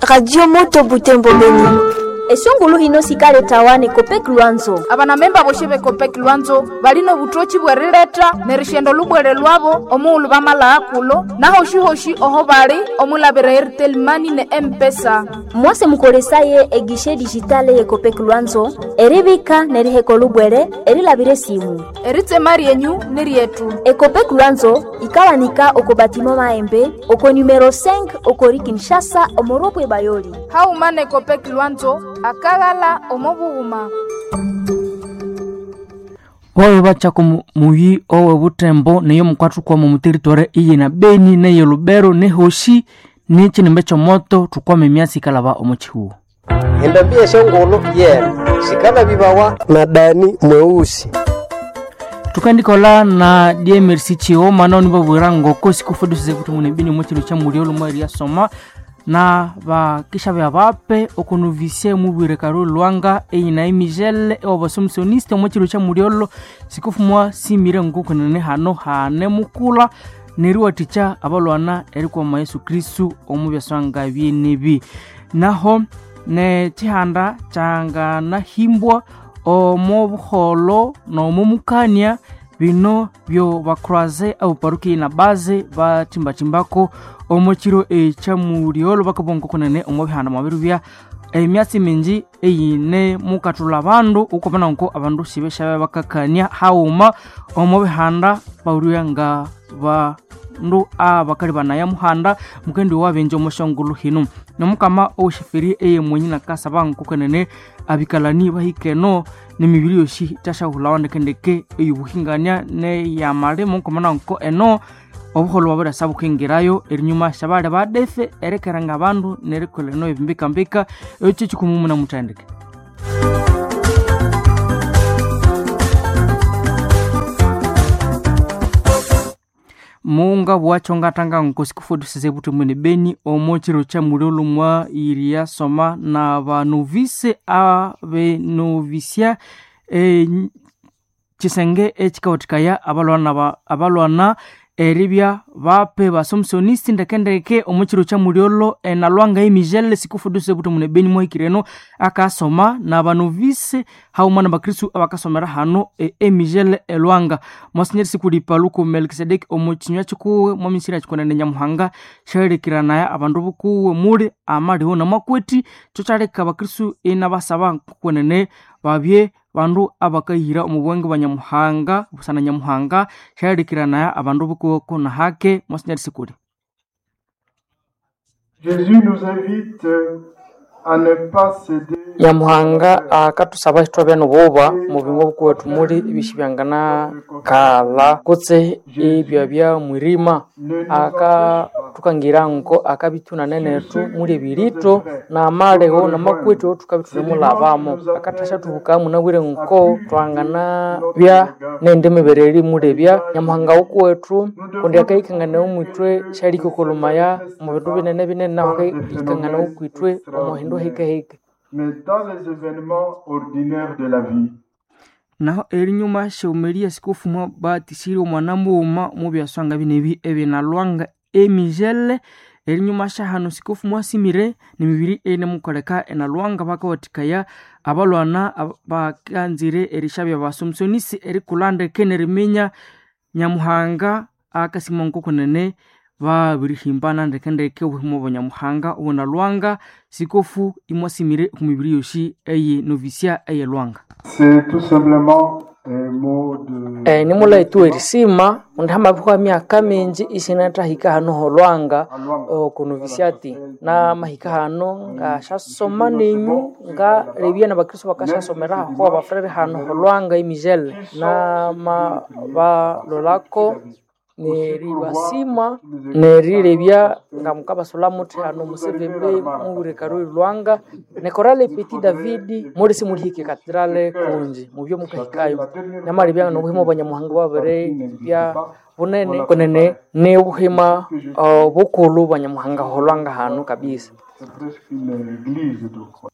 Radio Moto Butembo Beni. Esungulu hino sikale tawane Kopek Lwanzo. Abana memba boshebe Kopek Lwanzo balino butochi bwerileta nerishendo lubwere lwabo omulu bamala akulo naho shihoshi oho bali omulabira Airtel Money ne M-Pesa. Mwase mukolesaye egishe digitale ye Kopek Lwanzo eribika neriheko lubwere erilabire simu. Eritse mari yenyu nerietu. Kopek Lwanzo ikawanika okobatimo maembe oko numero 5 okori Kinshasa omoropwe bayoli. Haumane Kopek Lwanzo akagala omobuuma. Owe bachako muyi owe Butembo neyo mkwatu kwa mumuteritore iye na Beni neyo Lubero ne Hoshi nichi nimbecho moto tukwame miasi kalaba omochihu. Endambia shongolo shikala bibawa na Dani Mweusi. Tukandikola na die merci chio manoni baburango kosi kufudusize kutumune Beni mochilu cha muriolo mweri ya soma na ba kisha bya bape okunuvisie mubire karo Lwanga eina Emigel obasomsoniste mochiro cha muriolo sikufumwa simire nguko nene hano hane mukula neriwa ticha abalwana eriko ma Yesu Kristu omubyasanga byenebi naho ne chihanda changa na himbwa omobuholo no mumukania bino byo bakroise au paruki na base ba timbachimbako omochiro cha muriolo bakabongo kunene omobihanda mabirubya emyatsi minji eyine mukatula bandu ukobana ngo abandu sibesha bakakania hauma omobihanda bauruya nga bandu abakari banaya muhanda mukendi wabenje omoshongulu hino nomukama oshifiri eyemwenyi nakasabango kunene abikalani bahikeno nemibiri yoshi tashahulawande kendeke eyubuhinganya ne yamale mukomana ngo eno obuholo babura sabu kingirayo erinyuma shabale badefe erekeranga abandu nerekole no ebimbika mbika echo chikumumuna mutandike Munga bwachonga tanga nkosikufudu sezebutu mwene Beni omochiro cha muriolo mwa iria soma na banovise novisia chisenge echikawatikaya abalwana eribya bape basomsonisti ndekendeke omochiro cha muriolo na Lwanga Emigel sikufuduse buto mune Beni moikireno akasoma na banovise haumana bakristu abakasomera hano Emigel Lwanga Monsignor Sikuli Paluko Melkisedek omochinywa chikuwe momisira chikonene Nyamuhanga sharekirana ya abandu bukuwe muri amali hona makweti chochareka bakristu basaba kukonene babye bandu abakahira omubwenge banyamuhanga busana Nyamuhanga sharekirana ya abandu bukuwe na hake Monsignor Sikuli. Jésus nous invite à ne pas céder. Nyamuhanga akatusaba hitwa no boba mu bimwe bukwetu muri bishibyangana kala kutse ibya mwirima aka tukangira ngo akabituna nenetu muri birito na maleho na makwetu tukabituna mulabamo akatasha tubukamu na bwire ngo twangana bya nendeme bereri muri bya Nyamuhanga ukwetu kundi akayikangana umwitwe shariko kolomaya mu bintu binene na akayikangana ukwitwe omuhindo heke mais dans les événements ordinaires de la vie. Naho erinyuma shaumeria sikufumwa batisiri omwana muuma mu byasanga binebi ebina Lwanga Emigel erinyuma shahano sikufumwa simire nimibiri ene mukoleka na Lwanga bakawatikaya abalwana bakanzire erishabya basomsonisi erikulande kenerimenya Nyamuhanga akasimongo kunene babirihimbana ndekendeke obuhimo bwanyamuhanga ubona Lwanga sikofu imwasimire kumibiri yoshi eye novisia eye Lwanga. C'est tout simplement un mot de nimula itu erisima ndama bukwa myaka minji isinata hika hano ho Lwanga kunovisiati na mahika hano nga shasoma ninyu nga rebia na bakristo bakashasomera ho abafrere hano ho Lwanga Emigel na ba lolako neri basima neri rebia nga mukaba solamuti hano musevebe mubure karori Lwanga ne korale Petit David muri simulhike katedrale kunji mubyo mukahikayo namari bya no buhimo banyamuhanga babere bya bunene konene ne buhima bukulu banyamuhanga Lwanga hano kabisa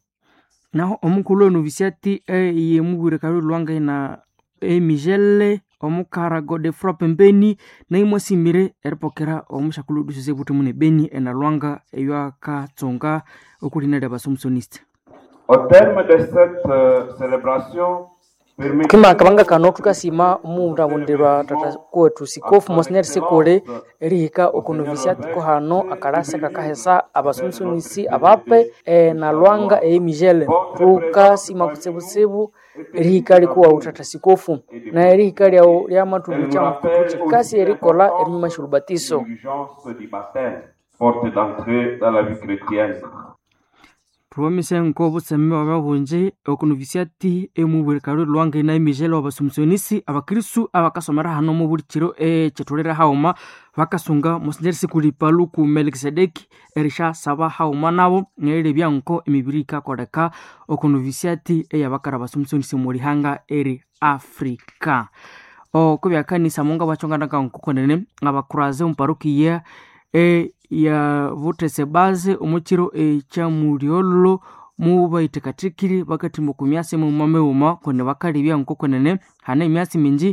naho omukulu no visiati ye mubure karori Lwanga na Emigel omukara Godefroy pembeni na imwasimire eripokera omushakulu dusese buti mune Beni enalwanga eyo akatsonga okulina lya basomsoniste. Au terme de cette célébration, kima kabanga kano tukasima muundabundirwa tata kwetu sikofu Monsignor Sikole erihika okunovisia tiko hano akalasa kakahesa abasomsonisi abape na lwanga Migele tukasima kutsebusebu erihika likuwa utata sikofu na erihika lya matudu cha mkutu chikasi erikola erinyuma shurubatiso porte d'entrée dans la vie chrétienne. Promise nkobo semme wabunje okunovisiati emubwekaro lwanga na Migele wabasomsonisi abakristu abakasomera hano mu burikiro chetolera hauma bakasunga Monsignor Sikuli Paluku Melkisedeki erisha saba hauma nabo nyere byanko emibirika kodeka okunovisiati eyabakara basomsonisi muri hanga eri Afrika okubya kanisa munga bachongana kankukonene abakuraze umparukiye ya vutese baze omukiro cha Muriolo mu baitekatikiri bakati mukumyase mu mameuma kone bakali bya nkokonene hana imyasi minji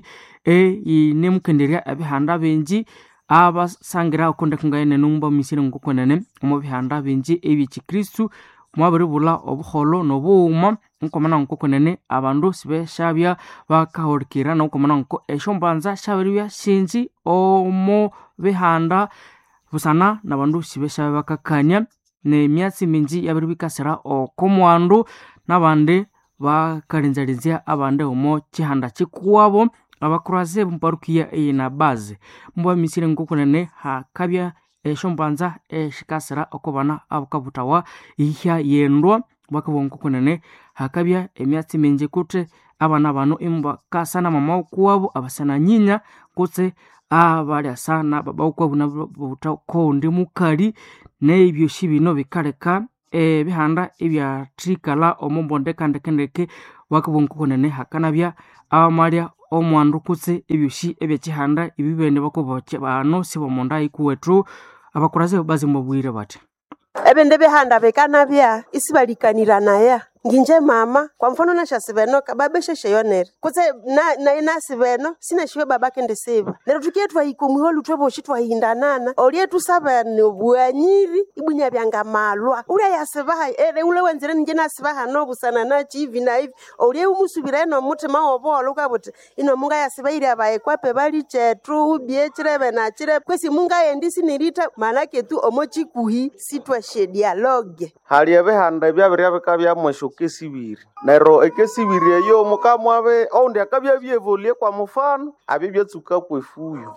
ine mukenderia abihanda benji abasangira okonda kungayene numba misire nkokonene mu bihanda benji ebichi Kristu mwabiribula obuholo nobuuma nkomana nkokonene abandu sibeshabya bakahorikira na nkomana nko eshombanza shabiribya shinji omo bihanda busana na bandu sibesha bakakanya ne myatsi minji yabiribikasira okomwandu nabande bakarinzarinzia abande omo chihanda chikuwabo abakuraze mparukiya ina baze mbwa misire ngokunene hakabya eshombanza eshikasira okobana abukabutawa ihya yendwa bakabonko kunene hakabya emyatsi minji kute abana bano imba kasana mama kuwabo abasana nyinya kutse abali sana baba uko buta ko ndi mukali nebyo shibino bikaleka bihanda ebya trikala omumbonde kandekendeke wakabonko kunene hakanabya amalia omwandu kutse ebyoshi ebyekihanda ibibene bakoboche bano sibomonda ikuwetu abakuraze bazi mbabwire bati ebende behanda bekanabya isibalikanira naye nginje mama kwa mfano na shasibeno kababeshe sheyonere kutse na sibeno sina shiwe babake ndesiba lero tukietwa ikumwiholu twebo shitwa hindanana oliye tusabane obwanyiri ibunya byanga malwa ule yasibaha ule wenzire nje nasibaha no busana na chivi na hivi oliye umusubire no mutima obolo ukabuti ino munga yasibaire abaye kwape bali chetu ubye chirebe na chire kwesi munga yendisi nirita manake tu omochi kuhi sitwa she dialogue hali ebehanda byabirabekabya mwesho kesibiri nero ekesibiri eyo mukamwabe onde akabya byevolie kwa mfano abibyatsuka kwefuyo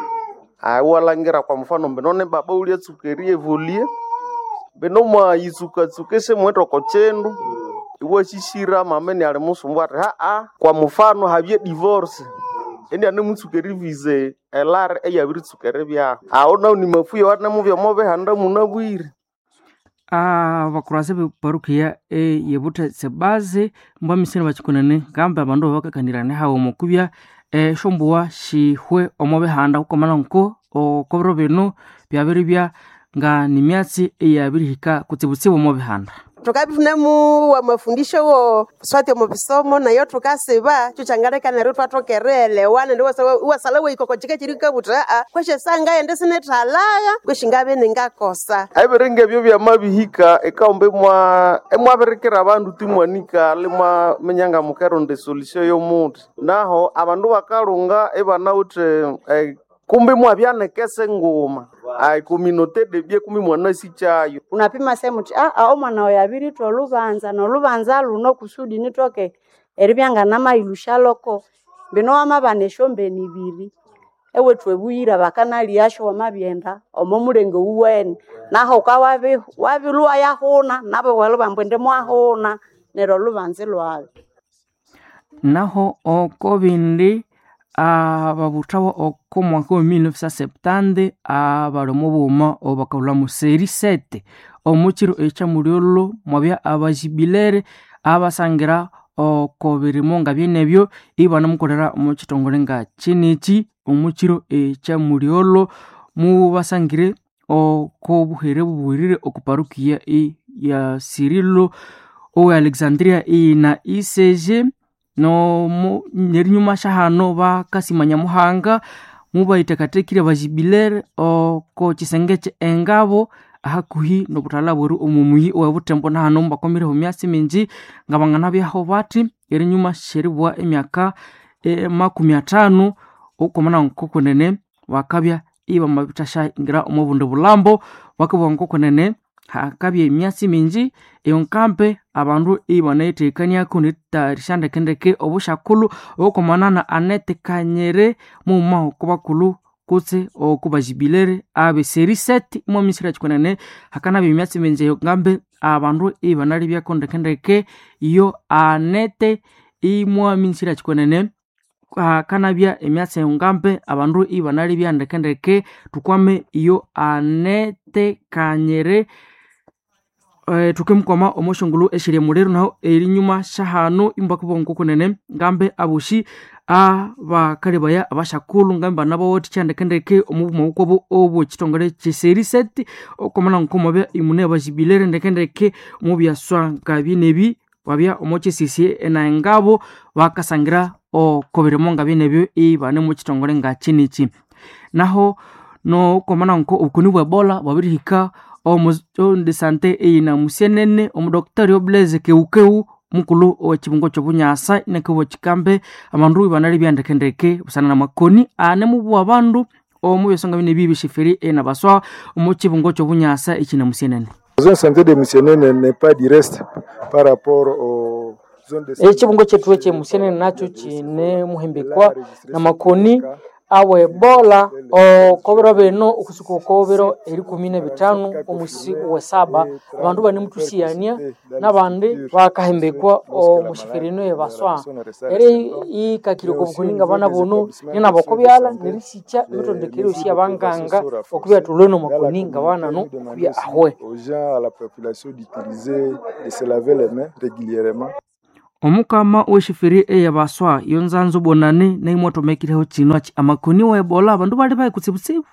awalangira kwa mfano benone baba uli atsukerie volie benoma yitsuka tsukese mweto kochendo iwe shishira mamene ali musumbwa kwa mfano habye divorce ende ane mutsukeri vize elare eyabiri tsukere bya aona uni mafuyo wana muvya mobe handa munabwire bakuraze parukiya yebuta sebaze mba misene bachikonane gamba abandu bakakanirane hawo mukubya shombuwa shihwe omobe handa ukomana nko okobro beno byabiri bya nga nimyatsi eyabirihika kutsibutsibo mobe handa tukabifuna mu wa mafundisho wo swate mu bisomo na yo tukaseba chuchangaleka na rutwa tokerele wane ndo wasalawe ikoko chike chirika buta kweshe sanga ende sinetalaya kweshingabe ningakosa aberenge byo bya mabihika ekaombe emwaberekera abandu timwanika lema menyanga mukero nde solution yo muntu naho abandu bakalunga ebana ute kumbe mwabyane kese ngoma ai communauté de bien kumbe mwana sichayo unapima sema uti mwana oyabiri to lubanza no lubanza luno kusudi nitoke eribyanga namayulusha loko bino amabane shombe nibiri ewe twebuyira bakanali yasho wamabyenda omomulenge uwene naho kawabe wabilwa yahona nabo walubambwende mwahona nero lubanze lwabe naho okobindi ababutawa okomwaka wa 1970 abalomo boma obakaula mu seri 7 omukiro echa Muriolo mwabya abajibilere abasangira okobirimo nga byenebyo ibana mukolera mu kitongole nga chinichi omukiro echa Muriolo mu basangire okobuhere buburire okuparukiya ya Cirilo o Alexandria na ICG no nerinyuma shahano bakasimanya muhanga mubaitekatekire bajibilere oko kisengece engabo hakuhi no butala buru omumuyi obutembo na hano mbakomire ho myasi minji ngabangana byaho bati erinyuma sheribwa emyaka 50 okomana nkokonene wakabya iba mabitasha ingira omubundo bulambo wakabwa nkokonene hakabya emyasi minji eyonkampe abandu ibanetekania kunita rishande kendeke obushakulu okomanana anetekanyere mu maho kubakulu kutse okubajibilere abe seri set mu misira chikonene hakana bimyatsi menje yongambe abandu ibanali byakondekendeke iyo anete imwa misira chikonene kana bya emyatsi yongambe abandu ibanali byandekendeke tukwame iyo anete kanyere tukemkoma omoshongulu eshire mulero naho erinyuma shahano imbakubongo kunene ngambe abushi abakalebaya abashakulu ngambe nabo woti cyandekendeke omubumo ukobo obo kitongole kiseri set okomana nkomobe imune abajibilere ndekendeke omubyaswa ngabinebi babya omochesisi enangabo bakasangira okoberemo ngabinebyo ibane mu kitongole ngachinichi naho no komana nko ukunibwe bola babirihika omuzondi sante ina musenene omudoktori Blaise Keukeu mukulu w'ekibungo cy'obunyasa nekewo kikambe amandu banali byandekendeke busana na makoni ane mubu abandu omubesonga bine bibi shiferi ena baswa omukibungo cy'obunyasa ikina musenene. Zone santé de Musenene n'est pas du reste par rapport aux zones de ekibungo cyetwe cye musenene nacho kine muhembekwa na makoni awe bola okobero beno okusuko kobero eri 15 omusi wa 7 abandu bani mutusiania nabandi bakahembekwa omushifirino yebaswa eri ikakiriko bukuninga bana bono nina bokobyala nerisicha mitondekero usi abanganga okubya tulono makoninga bana no kubya ahwe aux gens à la population d'utiliser de se laver les mains régulièrement. Omukama weshifiri eyabaswa yonzanzo bonane na imoto mekireho chino amakoni wa ebola abandu bali baye kutsibutsibu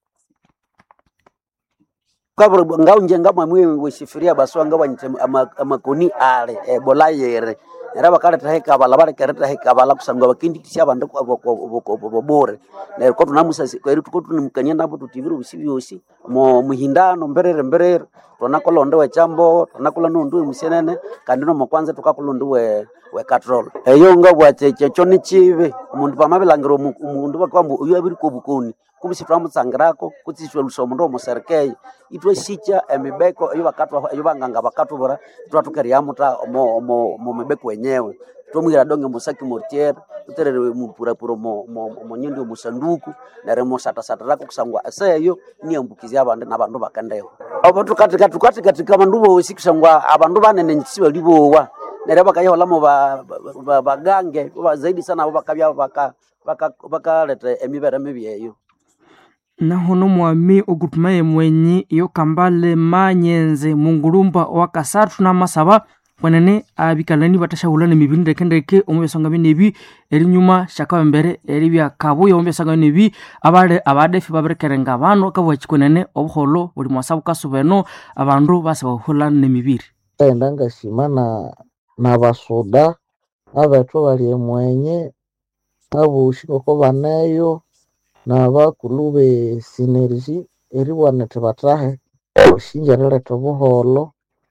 kabro ngaunje ngama mwe weshifiria baswa ngabanyite amakoni ale ebola yere era bakale taheka balabare kereta heka bala kusangwa bakindi kisha bandu bobore na ko tunamusa kweri tuko tunimkania nabo tutiviru bisibyosi mo muhindano mberere tunakolonde we chambo tunakola nundu musenene kandi no mokwanza tukakolonde we control eyo ngabwa checho ni chive umuntu pamabilangiro umuntu bakwambu uyu abiri ko bukoni kubisi twamutsangirako kutsishwe lusomo ndo moserkei itwe sicha emibeko eyo bakatwa eyo banganga bakatubora twatukeria muta mo mibeko wenyewe tomwira donge musaki mortier tuterere mupurapuro mo nyindi musanduku na remo sata rako kusangwa aseyo ni ambukizi abandu nabandu bakandeho abantu katika bandu bo sikusangwa abandu banene nsiba libowa nere bakayola mo bagange zaidi sana bakabya bakaleta emibere mibyeyo naho no mwami ogutumaye mwenyi iyo kambale manyenze mungulumba wakasatu na masaba kwenene abikalani batashahulana mibindi kendeke omubesonga binebi erinyuma shaka mbere eribya kabuye ombesanga nebi abadefi baberekerenga abantu akabwa kikonene obuholo buli mwasabu kasubeno abandu base bahulana nemibiri endanga shimana na basoda abatwa bali mwenye abushiko ko banayo na bakulube synergy eriwana tebatahe oshinjarele tobuholo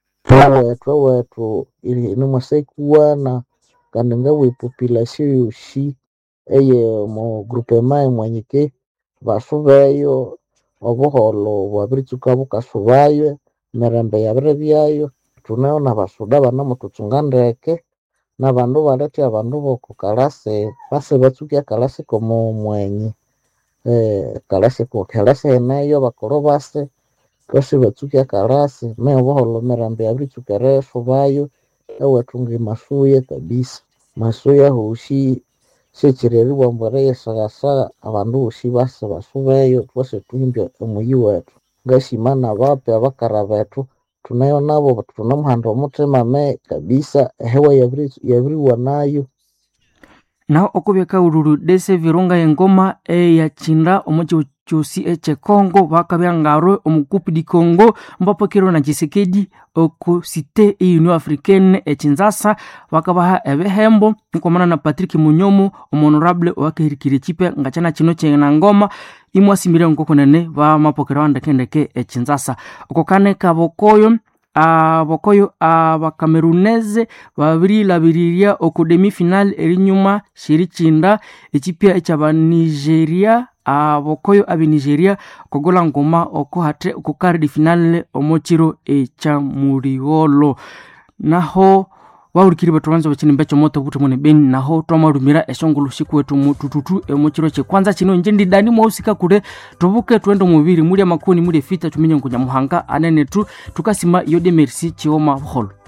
wetu ili numasekuwana kandi ngawe population yoshi eye mo groupement mwenyike basubeyo obuholo bwabirituka bukasubayo merembe yabire byayo tunaona basuda bana mututungandeke nabandu balete abandu bokukalase base batsukia kalase komo mwenye kalase ko kalase nayo bakoro base base batsukia kalase me obuholo merembe yabirituka reso bayo ewetungi masuye kabisa masuya hoshi sekireri bwambare yesagasa abandu hoshi base basubeyo twase tuimbya omuyi wetu ngashimana bape abakara betu tunayo nabo tunamuhanda omutima me kabisa hewa yabiriwa nayo na okubeka ururu dese virunga yengoma ya chinda omochi chosi eche Kongo bakabyangarwe omukupi di Kongo mbapokero na Tshisekedi oko site Union Africaine echinzasa wakabaha ebehembo nkomana na Patrick Munyomo honorable wakahirikire chipe ngachana chino chena ngoma imwasimire ngokonene ba mapokero ndekendeke echinzasa okokane kabokoyo abokoyo abakameruneze babiri labiriria oko demi final erinyuma shirichinda echipia echaba Nigeria abokoyo abi Nigeria kogola ngoma oko hate oko card final omochiro echa muriolo naho waurikiri batuwanza bachini mbecho moto buto mone beni naho twamarumira eshongolo shiku wetu mutututu emochiro che kwanza chino njendi dani mwausika kure tubuke tuendo mubiri muri amakoni muri fita tuminye ngunya muhanga anene tu tukasima yode merci chioma holo